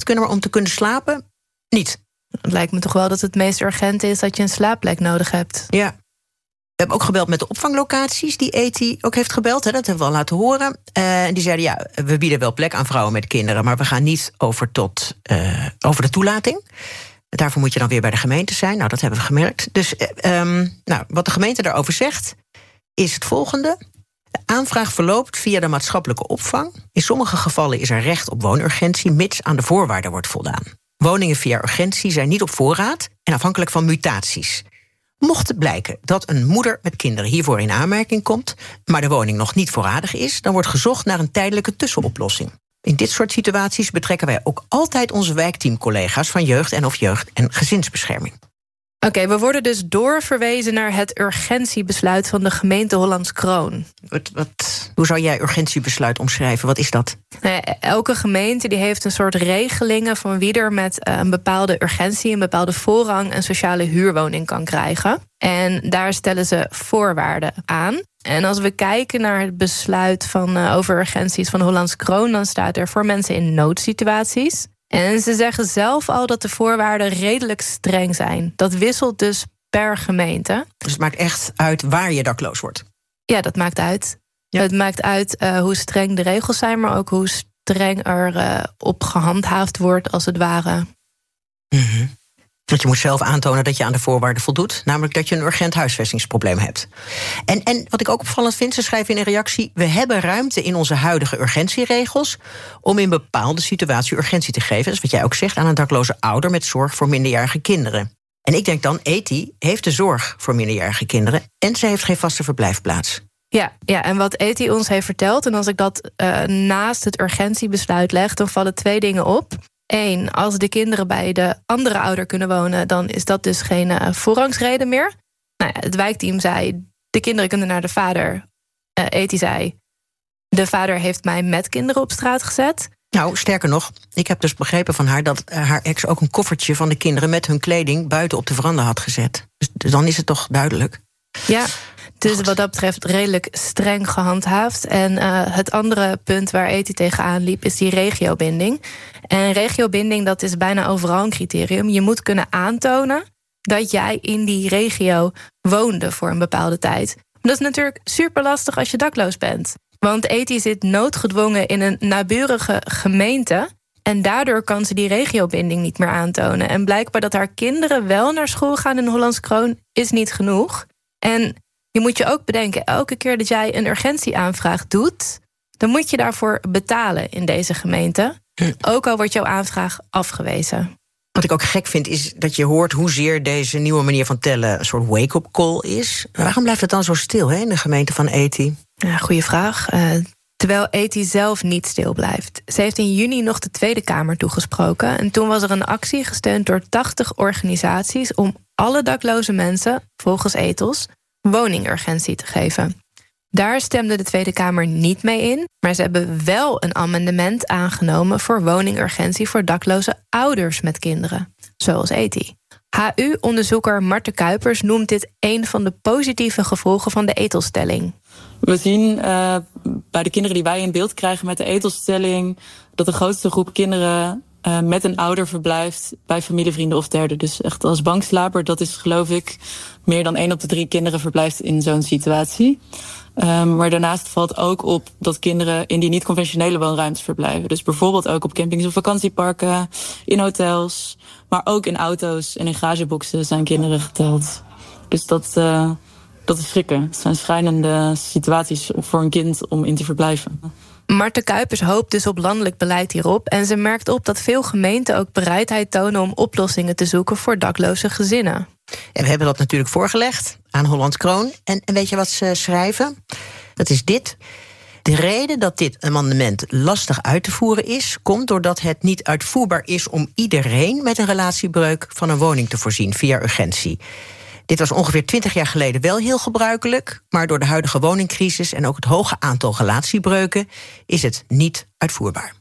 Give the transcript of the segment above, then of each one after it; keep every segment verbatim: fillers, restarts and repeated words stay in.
kunnen, maar om te kunnen slapen, niet. Het lijkt me toch wel dat het meest urgente is dat je een slaapplek nodig hebt. Ja. We hebben ook gebeld met de opvanglocaties, die Eti ook heeft gebeld. Hè, dat hebben we al laten horen. Uh, en die zeiden, ja, we bieden wel plek aan vrouwen met kinderen, maar we gaan niet over tot uh, over de toelating. Daarvoor moet je dan weer bij de gemeente zijn. Nou, dat hebben we gemerkt. Dus uh, um, nou, wat de gemeente daarover zegt, is het volgende. De aanvraag verloopt via de maatschappelijke opvang. In sommige gevallen is er recht op woonurgentie, mits aan de voorwaarden wordt voldaan. Woningen via urgentie zijn niet op voorraad en afhankelijk van mutaties. Mocht het blijken dat een moeder met kinderen hiervoor in aanmerking komt, maar de woning nog niet voorradig is, dan wordt gezocht naar een tijdelijke tussenoplossing. In dit soort situaties betrekken wij ook altijd onze wijkteamcollega's van jeugd en of jeugd- en gezinsbescherming. Oké, okay, we worden dus doorverwezen naar het urgentiebesluit van de gemeente Hollands Kroon. Wat, wat, hoe zou jij urgentiebesluit omschrijven? Wat is dat? Nou ja, elke gemeente die heeft een soort regelingen van wie er met uh, een bepaalde urgentie, een bepaalde voorrang een sociale huurwoning kan krijgen. En daar stellen ze voorwaarden aan. En als we kijken naar het besluit van, uh, over urgenties van Hollands Kroon, dan staat er voor mensen in noodsituaties. En ze zeggen zelf al dat de voorwaarden redelijk streng zijn. Dat wisselt dus per gemeente. Dus het maakt echt uit waar je dakloos wordt? Ja, dat maakt uit. Ja. Het maakt uit uh, hoe streng de regels zijn, maar ook hoe streng er uh, op gehandhaafd wordt, als het ware. Mm-hmm. Want je moet zelf aantonen dat je aan de voorwaarden voldoet. Namelijk dat je een urgent huisvestingsprobleem hebt. En, en wat ik ook opvallend vind, ze schrijven in een reactie, we hebben ruimte in onze huidige urgentieregels om in bepaalde situatie urgentie te geven. Dat is wat jij ook zegt, aan een dakloze ouder met zorg voor minderjarige kinderen. En ik denk dan, Eti heeft de zorg voor minderjarige kinderen en ze heeft geen vaste verblijfplaats. Ja, ja, en wat Eti ons heeft verteld, en als ik dat uh, naast het urgentiebesluit leg, dan vallen twee dingen op. Eén, als de kinderen bij de andere ouder kunnen wonen, dan is dat dus geen uh, voorrangsreden meer. Nou ja, het wijkteam zei, de kinderen kunnen naar de vader. Uh, Eti zei, de vader heeft mij met kinderen op straat gezet. Nou, sterker nog, ik heb dus begrepen van haar dat uh, haar ex ook een koffertje van de kinderen met hun kleding buiten op de veranda had gezet. Dus, dus dan is het toch duidelijk. Ja. Dus wat dat betreft redelijk streng gehandhaafd. En uh, het andere punt waar Eti tegenaan liep is die regiobinding. En regiobinding, dat is bijna overal een criterium. Je moet kunnen aantonen dat jij in die regio woonde voor een bepaalde tijd. Maar dat is natuurlijk super lastig als je dakloos bent. Want Eti zit noodgedwongen in een naburige gemeente. En daardoor kan ze die regiobinding niet meer aantonen. En blijkbaar dat haar kinderen wel naar school gaan in Hollands Kroon is niet genoeg. En je moet je ook bedenken, elke keer dat jij een urgentieaanvraag doet, dan moet je daarvoor betalen in deze gemeente. Ook al wordt jouw aanvraag afgewezen. Wat ik ook gek vind, is dat je hoort hoezeer deze nieuwe manier van tellen een soort wake-up call is. Waarom blijft het dan zo stil, hè, in de gemeente van Eti? Ja, goeie vraag. Uh, terwijl Eti zelf niet stil blijft. Ze heeft in juni nog de Tweede Kamer toegesproken. En toen was er een actie gesteund door tachtig organisaties om alle dakloze mensen, volgens Ethos, woningurgentie te geven. Daar stemde de Tweede Kamer niet mee in, maar ze hebben wel een amendement aangenomen voor woningurgentie voor dakloze ouders met kinderen, zoals Eti. H U-onderzoeker Marten Kuipers noemt dit een van de positieve gevolgen van de Ethos-stelling. We zien uh, bij de kinderen die wij in beeld krijgen met de Ethos-stelling dat de grootste groep kinderen uh, met een ouder verblijft bij familie, vrienden of derden. Dus echt als bankslaper, dat is geloof ik meer dan één op de drie kinderen verblijft in zo'n situatie. Um, maar daarnaast valt ook op dat kinderen in die niet-conventionele woonruimtes verblijven. Dus bijvoorbeeld ook op campings of vakantieparken, in hotels, maar ook in auto's en in garageboxen zijn kinderen geteld. Dus dat, uh, dat is schrikken. Het zijn schrijnende situaties voor een kind om in te verblijven. Marten Kuipers hoopt dus op landelijk beleid hierop. En ze merkt op dat veel gemeenten ook bereidheid tonen om oplossingen te zoeken voor dakloze gezinnen. En we hebben dat natuurlijk voorgelegd aan Hollands Kroon. En, en weet je wat ze schrijven? Dat is dit. De reden dat dit amendement lastig uit te voeren is, komt doordat het niet uitvoerbaar is om iedereen met een relatiebreuk van een woning te voorzien via urgentie. Dit was ongeveer twintig jaar geleden wel heel gebruikelijk, maar door de huidige woningcrisis en ook het hoge aantal relatiebreuken is het niet uitvoerbaar.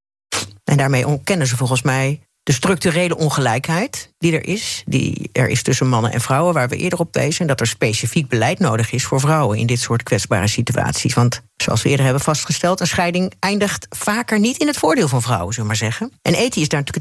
En daarmee ontkennen ze volgens mij de structurele ongelijkheid die er is, die er is tussen mannen en vrouwen, waar we eerder op wezen, en dat er specifiek beleid nodig is voor vrouwen in dit soort kwetsbare situaties. Want zoals we eerder hebben vastgesteld, een scheiding eindigt vaker niet in het voordeel van vrouwen, zullen we maar zeggen. En Eti is daar natuurlijk